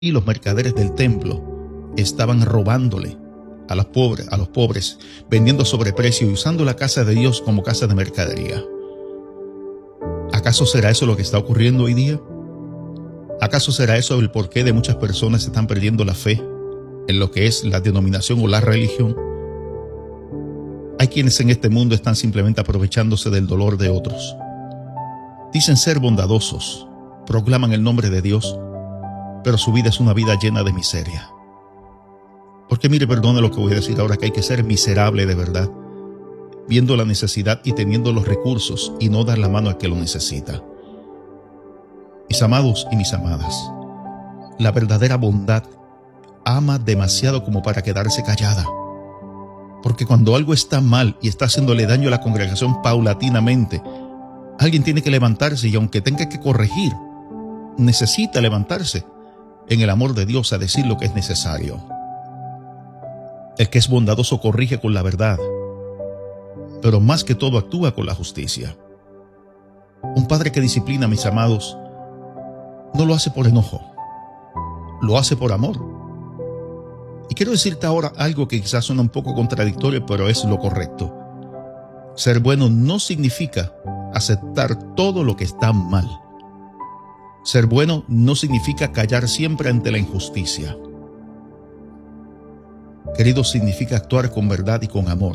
y los mercaderes del templo estaban robándole a los pobres, vendiendo a sobreprecio y usando la casa de Dios como casa de mercadería. ¿Acaso será eso lo que está ocurriendo hoy día? ¿Acaso será eso el porqué de muchas personas están perdiendo la fe en lo que es la denominación o la religión? Hay quienes en este mundo están simplemente aprovechándose del dolor de otros. Dicen ser bondadosos, proclaman el nombre de Dios, pero su vida es una vida llena de miseria. Porque mire, perdone lo que voy a decir ahora, que hay que ser miserable de verdad, viendo la necesidad y teniendo los recursos y no dar la mano al que lo necesita. Mis amados y mis amadas, la verdadera bondad ama demasiado como para quedarse callada. Porque cuando algo está mal y está haciéndole daño a la congregación paulatinamente, alguien tiene que levantarse, y aunque tenga que corregir, necesita levantarse en el amor de Dios a decir lo que es necesario. El que es bondadoso corrige con la verdad, pero más que todo actúa con la justicia. Un padre que disciplina, mis amados, no lo hace por enojo, lo hace por amor. Y quiero decirte ahora algo que quizás suena un poco contradictorio, pero es lo correcto. Ser bueno no significa aceptar todo lo que está mal. Ser bueno no significa callar siempre ante la injusticia. Querido, significa actuar con verdad y con amor.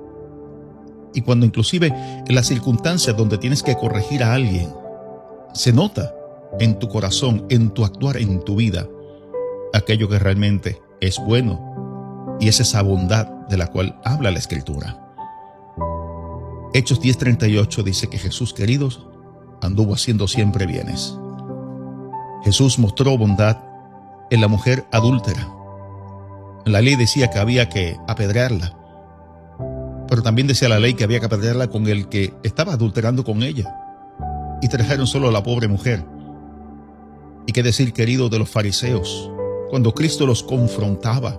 Y cuando inclusive en las circunstancias donde tienes que corregir a alguien, se nota en tu corazón, en tu actuar, en tu vida, aquello que realmente es bueno, y es esa bondad de la cual habla la Escritura. Hechos 10:38 dice que Jesús, queridos, anduvo haciendo siempre bienes. Jesús mostró bondad en la mujer adúltera. La ley decía que había que apedrearla, pero también decía la ley que había que apedrearla con el que estaba adulterando con ella, y trajeron solo a la pobre mujer. ¿Y qué decir, querido, de los fariseos, cuando Cristo los confrontaba?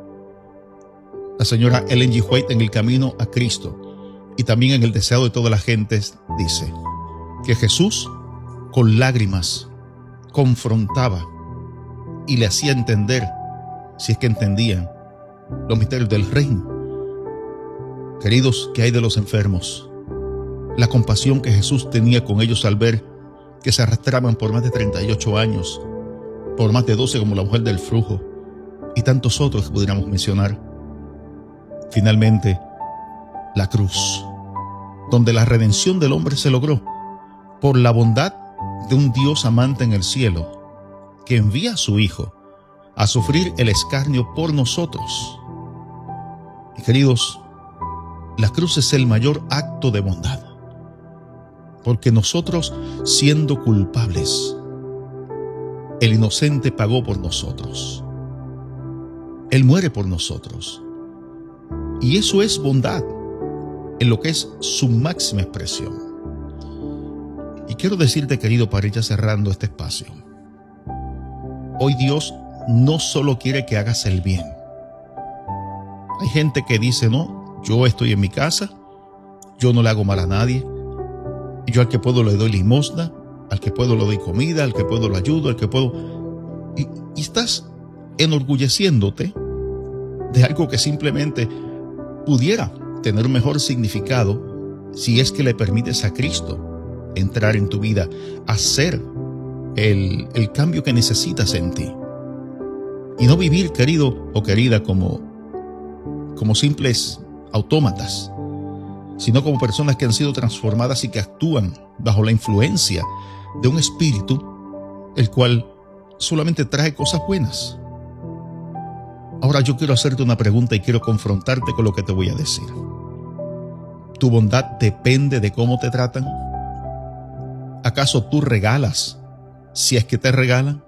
La señora Ellen G. White, en El Camino a Cristo y también en El Deseado de todas las gentes, dice que Jesús con lágrimas confrontaba y le hacía entender, si es que entendían, los misterios del reino. Queridos, ¿qué hay de los enfermos? La compasión que Jesús tenía con ellos al ver que se arrastraban por más de 38 años, por más de 12 como la mujer del flujo, y tantos otros que pudiéramos mencionar. Finalmente, la cruz, donde la redención del hombre se logró por la bondad de un Dios amante en el cielo, que envía a su Hijo a sufrir el escarnio por nosotros. Y queridos, la cruz es el mayor acto de bondad, porque nosotros, siendo culpables, el inocente pagó por nosotros. Él muere por nosotros. Y eso es bondad en lo que es su máxima expresión. Y quiero decirte, querido, para ir ya cerrando este espacio, hoy Dios no solo quiere que hagas el bien. Hay gente que dice, no, yo estoy en mi casa, yo no le hago mal a nadie, yo al que puedo le doy limosna, al que puedo le doy comida, al que puedo le ayudo, al que puedo... Y estás enorgulleciéndote de algo que simplemente pudiera tener un mejor significado si es que le permites a Cristo entrar en tu vida, hacer el cambio que necesitas en ti. Y no vivir, querido o querida, como simples autómatas, sino como personas que han sido transformadas y que actúan bajo la influencia de un espíritu, el cual solamente trae cosas buenas. Ahora yo quiero hacerte una pregunta y quiero confrontarte con lo que te voy a decir. ¿Tu bondad depende de cómo te tratan? ¿Acaso tú regalas si es que te regalan?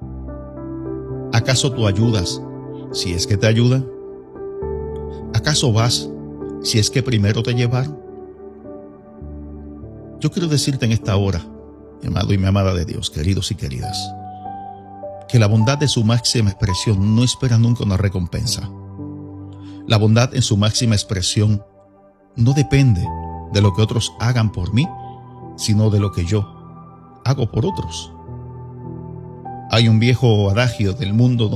¿Acaso tú ayudas si es que te ayudan? ¿Acaso vas si es que primero te llevaron? Yo quiero decirte en esta hora, mi amado y mi amada de Dios, queridos y queridas, que la bondad de su máxima expresión no espera nunca una recompensa. La bondad en su máxima expresión no depende de lo que otros hagan por mí, sino de lo que yo hago por otros. Hay un viejo adagio del mundo